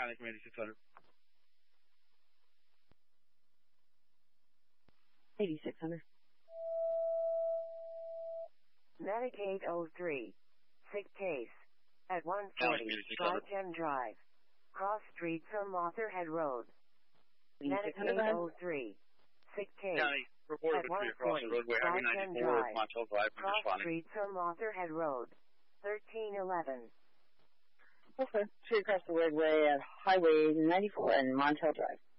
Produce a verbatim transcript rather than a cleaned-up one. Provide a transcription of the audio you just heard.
County from eighty-six hundred. eighty-six hundred. Medic eight oh three. Sick case. At one forty, Broadgem Drive. Cross Street from Motherhead Road. Medic eight oh three. Sick case. County, reported At between one across forty, the roadway, Highway Broadgem ninety-four, Drive. Montel Drive, and Cross responding. Street from Motherhead Road. thirteen eleven. Okay. Straight across the roadway at Highway ninety-four and Montel Drive.